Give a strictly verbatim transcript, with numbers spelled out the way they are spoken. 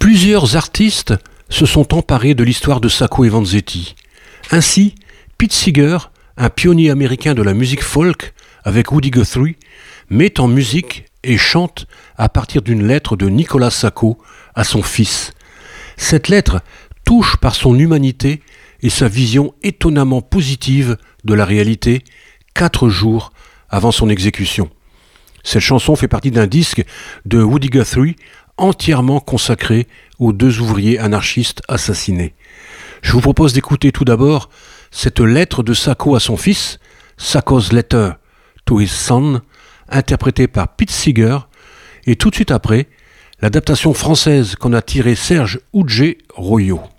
Plusieurs artistes se sont emparés de l'histoire de Sacco et Vanzetti. Ainsi, Pete Seeger, un pionnier américain de la musique folk, avec Woody Guthrie, met en musique et chante à partir d'une lettre de Nicolas Sacco à son fils. Cette lettre touche par son humanité et sa vision étonnamment positive de la réalité, quatre jours avant son exécution. Cette chanson fait partie d'un disque de Woody Guthrie entièrement consacré aux deux ouvriers anarchistes assassinés. Je vous propose d'écouter tout d'abord cette lettre de Sacco à son fils, Sacco's Letter to His Son, interprétée par Pete Seeger, et tout de suite après, l'adaptation française qu'en a tirée Serge Oudjé-Royo.